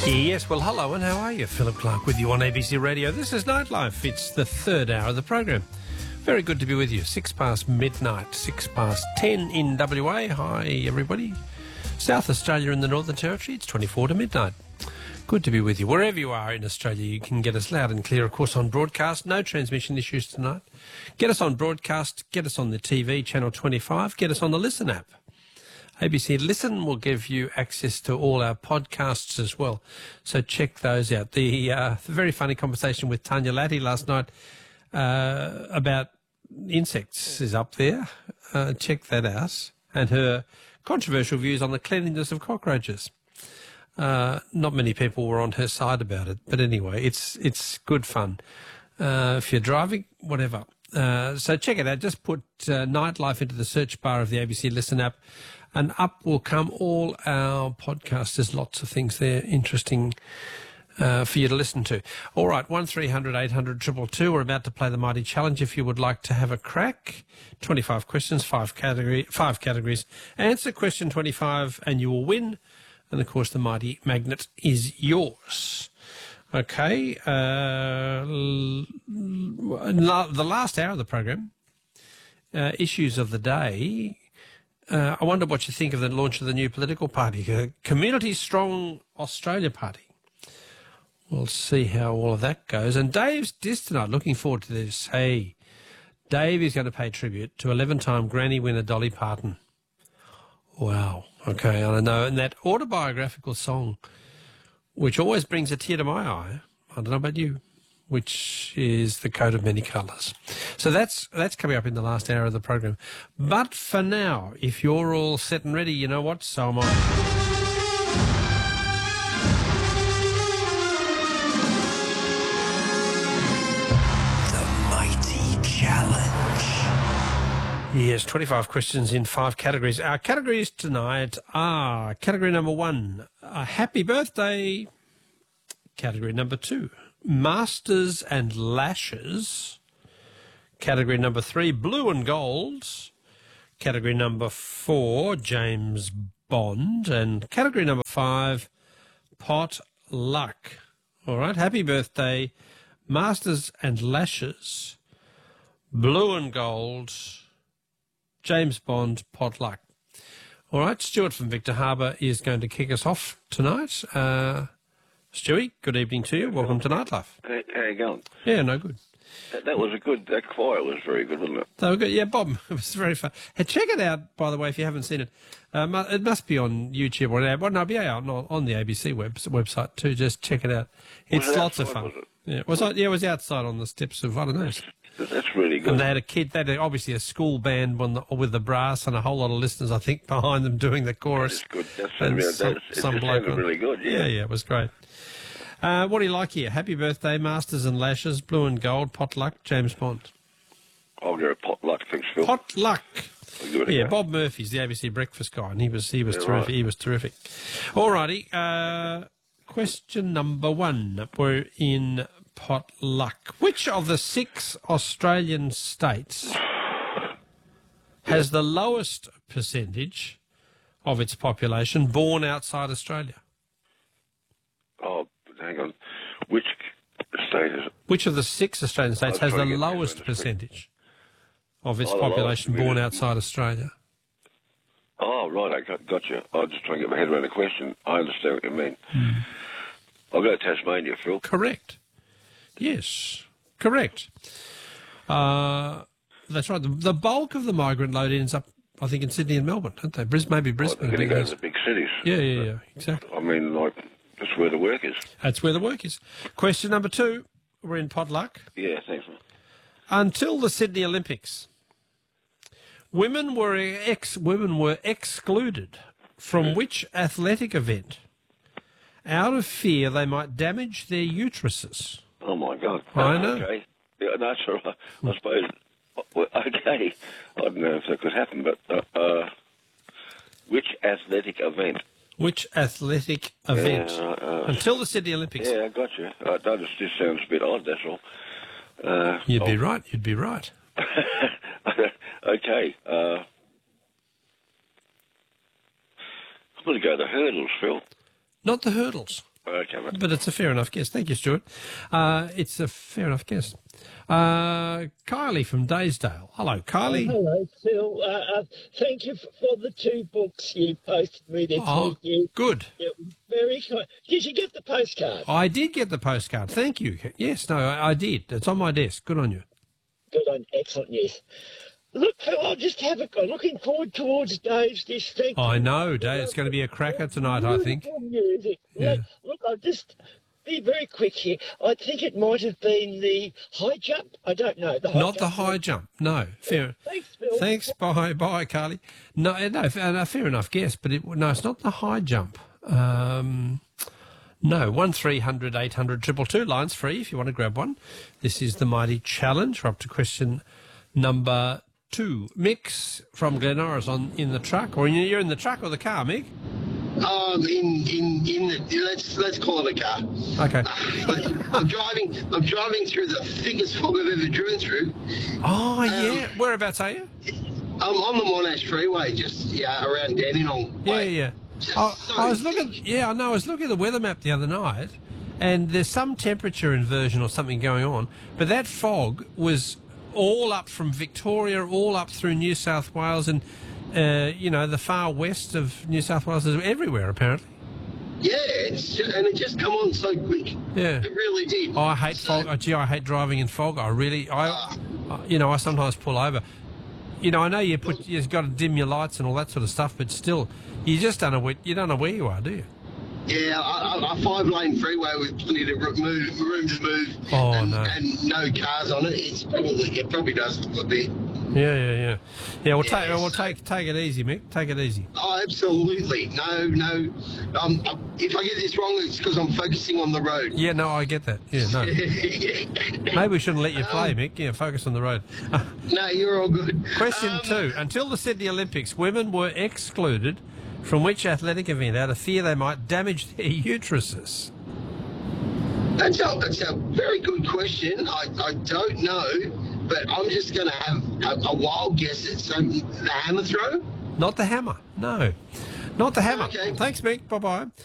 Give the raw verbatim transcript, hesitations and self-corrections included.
Yes, well, hello and how are you? Philip Clark with you on A B C Radio. This is Nightlife. It's the third hour of the program. Very good to be with you. Six past midnight, six past ten in W A. Hi, everybody. South Australia and the Northern Territory, it's twenty-four to midnight. Good to be with you. Wherever you are in Australia, you can get us loud and clear, of course, on broadcast. No transmission issues tonight. Get us on broadcast. Get us on the T V, Channel twenty-five. Get us on the Listen app. A B C Listen will give you access to all our podcasts as well. So check those out. The, uh, the very funny conversation with Tanya Latty last night uh, about insects is up there. Uh, check that out. And her controversial views on the cleanliness of cockroaches. Uh, not many people were on her side about it. But anyway, it's it's good fun. Uh, if you're driving, whatever. Uh, so check it out. Just put uh, Nightlife into the search bar of the A B C Listen app, and up will come all our podcasts. There's lots of things there interesting uh, for you to listen to. All right, one three hundred eight hundred two two two. We're about to play the Mighty Challenge. If you would like to have a crack, twenty-five questions, five category, five categories. Answer question twenty-five and you will win. And, of course, the Mighty Magnet is yours. Okay, uh, the last hour of the program, uh, issues of the day. Uh, I wonder what you think of the launch of the new political party, uh, Community Strong Australia Party. We'll see how all of that goes. And Dave's dis tonight, looking forward to this. Hey, Dave is going to pay tribute to eleven-time Granny winner Dolly Parton. Wow. Okay, I know. And that autobiographical song, which always brings a tear to my eye, I don't know about you, which is The Coat of Many Colours. So that's that's coming up in the last hour of the program. But for now, if you're all set and ready, you know what? So am I. The Mighty Challenge. Yes, twenty-five questions in five categories. Our categories tonight are category number one, a happy birthday. Category number two, Masters and Lashes. Category number three, Blue and Gold. Category number four, James Bond. And category number five, Pot Luck. All right, happy birthday, Masters and Lashes, Blue and Gold, James Bond, Pot Luck. All right, Stuart from Victor Harbour is going to kick us off tonight. Uh, Stewie, good evening to you. Welcome to Nightlife. Hey, how you going? Yeah, no good. That, that was a good, that choir was very good, wasn't it? They were good. Yeah, Bob, it was very fun. Hey, check it out, by the way, if you haven't seen it. Um, it must be on YouTube or well, no, yeah, on, on the A B C web, website too. Just check it out. It's Was it lots of outside, fun. was it? Yeah, it was, yeah, it was outside on the steps of, I don't know. That's really good. And they had a kid, they had obviously a school band on the, with the brass and a whole lot of listeners, I think, behind them doing the chorus. That's good. That's And really, some- that's, it some just bloke sounded on- really good, yeah. Yeah, yeah, it was great. Uh, what do you like here? Happy birthday, Masters and Lashes, Blue and Gold, Pot Luck, James Bond. I'll get a pot luck, thanks, Phil. Pot Luck. I'll give it a Yeah, go. Bob Murphy's the A B C breakfast guy, and he was he was Yeah, terrific. right. He was terrific. All righty. Uh, question number one. We're in Pot Luck. Which of the six Australian states has the lowest percentage of its population born outside Australia? Oh, hang on. Which state is it? Which of the six Australian states I was has the trying to get lowest this one, that's percentage of its Oh, the lowest population born percentage. outside Australia? Oh, right, I got, got you. I was just trying to get my head around the question. I understand what you mean. I'll go to Tasmania, Phil. Correct. Yes, correct. Uh, that's right. The, the bulk of the migrant load ends up, I think, in Sydney and Melbourne, don't they? Bris- maybe Oh, Brisbane. they're going to go to because- the big cities. yeah, yeah, yeah, exactly. I mean, like, that's where the work is. That's where the work is. Question number two. We're in Pot Luck. Yeah, thanks, man. Until the Sydney Olympics, women were ex women were excluded from which athletic event out of fear they might damage their uteruses? Oh, my God. I know. Okay. Yeah, no, that's all right. I suppose, well, okay. I don't know if that could happen, but uh, uh, which athletic event? Which athletic event? Yeah, uh, Until the Sydney Olympics. Yeah, I got you. Uh, that just, just sounds a bit odd, that's all. Uh, You'd be oh, right. You'd be right. okay. Uh, I'm going to go the hurdles, Phil. Not the hurdles. Okay. Okay, mate. But it's a fair enough guess. Thank you, Stuart. Uh, it's a fair enough guess. Uh, Kylie from Daysdale. Hello, Kylie. Hello, Phil. Uh, uh, thank you f- for the two books you posted me this Oh, week. good. It was very kind. Did you get the postcard? I did get the postcard. Thank you. Yes, no, I, I did. It's on my desk. Good on you. Good on, excellent, yes. Look, Phil, I'll just have a go. Looking forward towards Dave's this thing. I know, Dave. It's going to be a cracker tonight, I think. Beautiful music. Yeah. Look, look, I'll just be very quick here. I think it might have been the high jump. I don't know. The high Not the jump. high jump. No. Fair. Thanks, Phil. Thanks. Bye. Bye, Carly. No, no, f- no, fair enough guess, but it, no, it's not the high jump. Um, no, one three hundred eight hundred two two two, line's free if you want to grab one. This is the Mighty Challenge. We're up to question number two. Mick's from Glenorrah's on in the truck, or you're in the truck or the car, Mick? Um, in in in the let's let's call it a car. Okay. I'm driving. I'm driving through the thickest fog I've ever driven through. Oh, yeah. Whereabouts are you? I'm on the Monash Freeway, just yeah, around Dandenong. Yeah, way. yeah. Just I, so I was thick. looking. Yeah, I know. I was looking at the weather map the other night, and there's some temperature inversion or something going on. But that fog was all up from Victoria, all up through New South Wales, and uh, you know the far west of New South Wales, everywhere apparently. Yeah, it's just, and it just come on so quick. Yeah. It really did. Oh, I hate So- fog. Oh, gee, I hate driving in fog. I really, I, Ah. I- you know, I sometimes pull over. You know, I know you put, you've got to dim your lights and all that sort of stuff, but still, you just don't know where, you don't know where you are, do you? Yeah, a, a five-lane freeway with plenty of ro- move, room to move, Oh, and, no. and no cars on it. It's probably it probably does look a bit. Yeah, yeah, yeah. Yeah, we'll Yeah, take, we'll so- take, take it easy, Mick. Take it easy. Oh, absolutely. No, no. Um, if I get this wrong, it's because I'm focusing on the road. Yeah, no, I get that. Yeah, no. Maybe we shouldn't let you play, Mick. Yeah, focus on the road. Uh, No, you're all good. question Um, two. Until the Sydney Olympics, women were excluded from which athletic event out of fear they might damage their uteruses? That's a, that's a very good question. I, I don't know, but I'm just going to have a, a wild guess. It's um, the hammer throw. Not the hammer. No. Not the hammer. Okay. Thanks, Mick. Bye-bye.